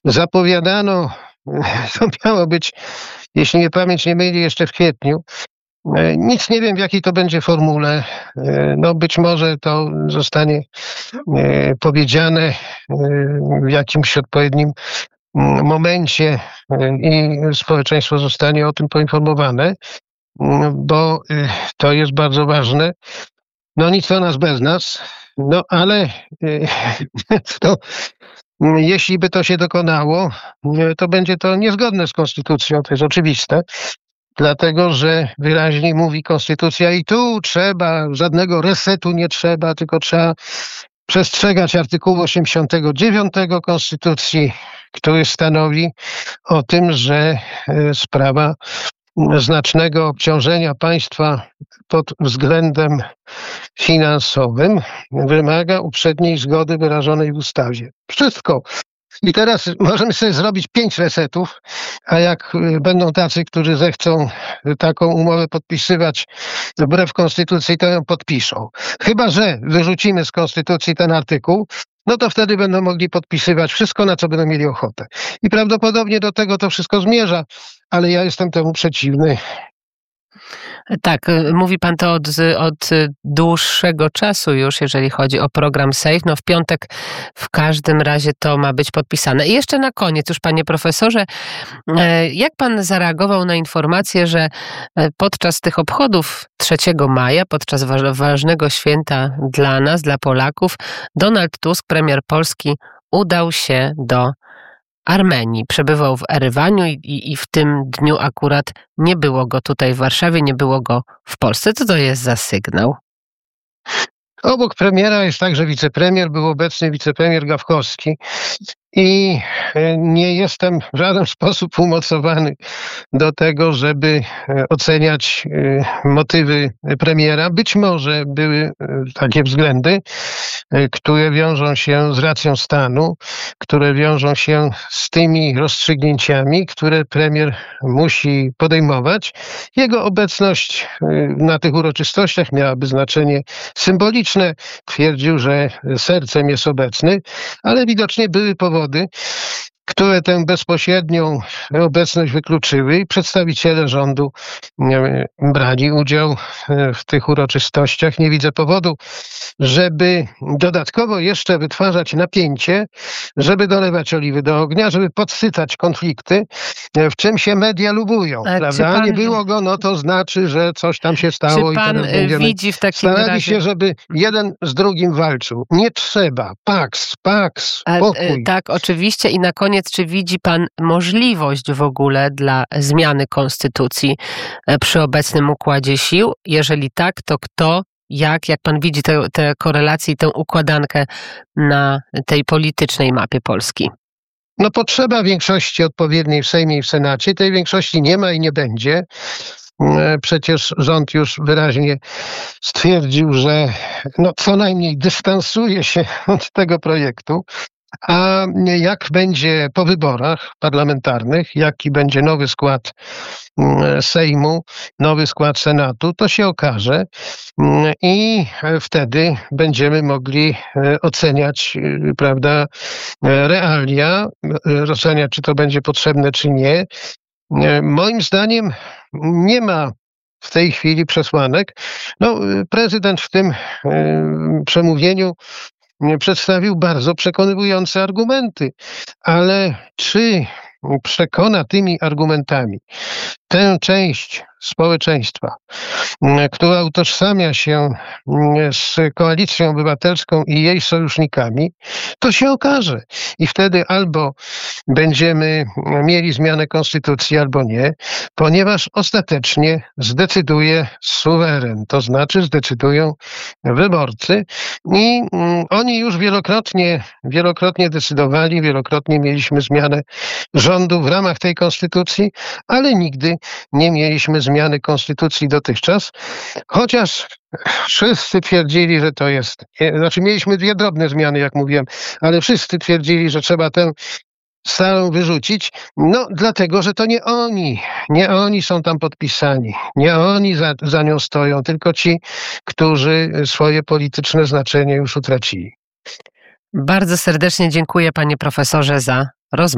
zapowiadano, to miało być, jeśli mnie pamięć nie myli, jeszcze w kwietniu. Nic nie wiem, w jakiej to będzie formule. No być może to zostanie powiedziane w jakimś odpowiednim momencie i społeczeństwo zostanie o tym poinformowane, bo to jest bardzo ważne. No nic o nas bez nas, no ale to, jeśli by to się dokonało, to będzie to niezgodne z konstytucją, to jest oczywiste. Dlatego, że wyraźnie mówi konstytucja i tu żadnego resetu nie trzeba, tylko trzeba przestrzegać artykułu 89 konstytucji, który stanowi o tym, że sprawa znacznego obciążenia państwa pod względem finansowym wymaga uprzedniej zgody wyrażonej w ustawie. Wszystko. I teraz możemy sobie zrobić 5 resetów, a jak będą tacy, którzy zechcą taką umowę podpisywać wbrew konstytucji, to ją podpiszą. Chyba że wyrzucimy z konstytucji ten artykuł, no to wtedy będą mogli podpisywać wszystko, na co będą mieli ochotę. I prawdopodobnie do tego to wszystko zmierza, ale ja jestem temu przeciwny. Tak, mówi pan to od dłuższego czasu już, jeżeli chodzi o program SAFE. No w piątek w każdym razie to ma być podpisane. I jeszcze na koniec już, panie profesorze, jak pan zareagował na informację, że podczas tych obchodów 3 maja, podczas ważnego święta dla nas, dla Polaków, Donald Tusk, premier Polski, udał się do Armenii. Przebywał w Erywaniu i w tym dniu akurat nie było go tutaj w Warszawie, nie było go w Polsce. Co to jest za sygnał? Obok premiera jest także wicepremier, był obecny wicepremier Gawkowski i nie jestem w żaden sposób umocowany do tego, żeby oceniać motywy premiera. Być może były takie względy, które wiążą się z racją stanu, które wiążą się z tymi rozstrzygnięciami, które premier musi podejmować. Jego obecność na tych uroczystościach miałaby znaczenie symboliczne. Twierdził, że sercem jest obecny, ale widocznie były powody, które tę bezpośrednią obecność wykluczyły i przedstawiciele rządu brali udział w tych uroczystościach. Nie widzę powodu, żeby dodatkowo jeszcze wytwarzać napięcie, żeby dolewać oliwy do ognia, żeby podsycać konflikty, w czym się media lubują. Prawda? Nie było go, no to znaczy, że coś tam się stało. Czy pan i teraz będziemy widzi w takim starali razie się, żeby jeden z drugim walczył. Nie trzeba. Pax, spokój. Tak, oczywiście. I na koniec, czy widzi pan możliwość w ogóle dla zmiany konstytucji przy obecnym układzie sił? Jeżeli tak, to kto, jak pan widzi te korelacje i tę układankę na tej politycznej mapie Polski? No potrzeba większości odpowiedniej w Sejmie i w Senacie. Tej większości nie ma i nie będzie. Przecież rząd już wyraźnie stwierdził, że no co najmniej dystansuje się od tego projektu. A jak będzie po wyborach parlamentarnych, jaki będzie nowy skład Sejmu, nowy skład Senatu, to się okaże i wtedy będziemy mogli oceniać, prawda, realia, oceniać, czy to będzie potrzebne, czy nie. Moim zdaniem nie ma w tej chwili przesłanek. No, prezydent w tym przemówieniu przedstawił bardzo przekonywujące argumenty, ale czy przekona tymi argumentami tę część społeczeństwa, która utożsamia się z Koalicją Obywatelską i jej sojusznikami, to się okaże. I wtedy albo będziemy mieli zmianę konstytucji, albo nie, ponieważ ostatecznie zdecyduje suweren, to znaczy zdecydują wyborcy i oni już wielokrotnie decydowali, wielokrotnie mieliśmy zmianę rządu w ramach tej konstytucji, ale nigdy nie mieliśmy zmiany konstytucji dotychczas, chociaż wszyscy twierdzili, że to jest, znaczy mieliśmy 2 drobne zmiany, jak mówiłem, ale wszyscy twierdzili, że trzeba tę starą wyrzucić, no dlatego, że to nie oni są tam podpisani, nie oni za nią stoją, tylko ci, którzy swoje polityczne znaczenie już utracili. Bardzo serdecznie dziękuję, panie profesorze, za rozmowę.